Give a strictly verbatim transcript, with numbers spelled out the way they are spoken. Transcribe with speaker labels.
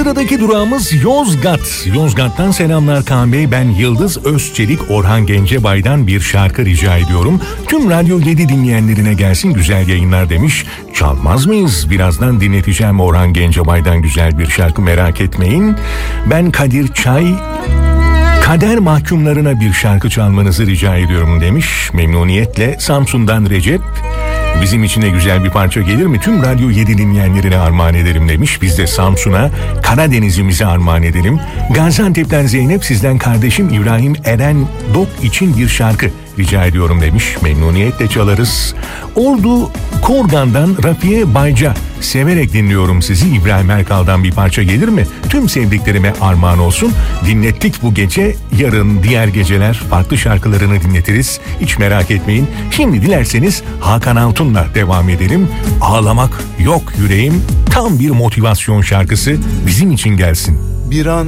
Speaker 1: Sıradaki durağımız Yozgat. Yozgat'tan selamlar Kaan Bey. Ben Yıldız Özçelik, Orhan Gencebay'dan bir şarkı rica ediyorum. Tüm Radyo yedi dinleyenlerine gelsin, güzel yayınlar demiş. Çalmaz mıyız? Birazdan dinleteceğim Orhan Gencebay'dan güzel bir şarkı, merak etmeyin. Ben Kadir Çay, Kader mahkumlarına bir şarkı çalmanızı rica ediyorum demiş. Memnuniyetle. Samsun'dan Recep, bizim için de güzel bir parça gelir mi? Tüm Radyo yedi dinleyenlerine armağan ederim demiş. Biz de Samsun'a, Karadeniz'imize armağan edelim. Gaziantep'ten Zeynep, sizden kardeşim İbrahim Eren Dok için bir şarkı rica ediyorum demiş. Memnuniyetle çalarız. Ordu Korgan'dan Rafiye Bayca, severek dinliyorum sizi. İbrahim Erkal'dan bir parça gelir mi? Tüm sevdiklerime armağan olsun. Dinlettik bu gece. Yarın diğer geceler farklı şarkılarını dinletiriz. Hiç merak etmeyin. Şimdi dilerseniz Hakan Altun'la devam edelim. Ağlamak yok yüreğim. Tam bir motivasyon şarkısı, bizim için gelsin.
Speaker 2: Bir an